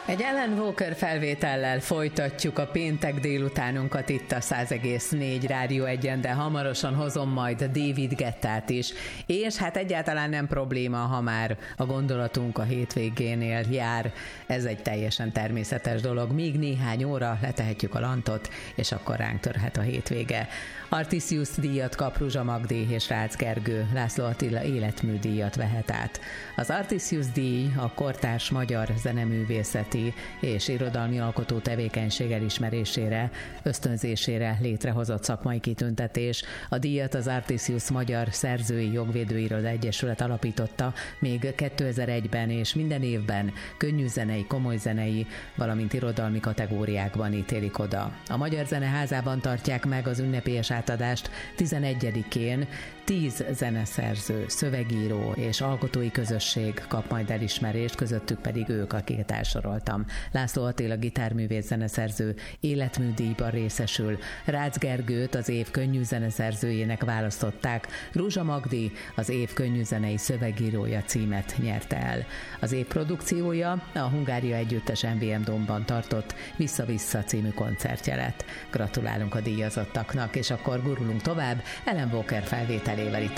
Egy Alan Walker felvétellel folytatjuk a péntek délutánunkat itt a 100,4 Rádió 1-en, de hamarosan hozom majd David Guettát is. És hát egyáltalán nem probléma, ha már a gondolatunk a hétvégénél jár. Ez egy teljesen természetes dolog. Míg néhány óra letehetjük a lantot, és akkor ránk törhet a hétvége. Artisius díjat kap Ruzsa Magdi és Rácz Gergő, László Attila életműdíjat vehet át. Az Artisius díj a kortárs magyar zeneművészeti és irodalmi alkotó tevékenység elismerésére, ösztönzésére létrehozott szakmai kitüntetés. A díjat az Artisius Magyar Szerzői Jogvédőiroda Egyesület alapította még 2001-ben, és minden évben könnyűzenei, komolyzenei, valamint irodalmi kategóriákban ítélik oda. A Magyar Zeneházában tartják meg az ünnepélyes átadást 11-én. 10 zeneszerző, szövegíró és alkotói közösség kap majd elismerést, közöttük pedig ők, akiket elsoroltam. László Attila gitárművész zeneszerző életműdíjban részesül, Rácz Gergőt az év könnyű zeneszerzőjének választották, Ruzsa Magdi az év könnyűzenei szövegírója címet nyerte el. Az év produkciója a Hungária Együttes MVM Domban tartott Vissza-vissza című koncertje lett. Gratulálunk a díjazottaknak, és akkor gurulunk tovább Alan Walker felvételével itt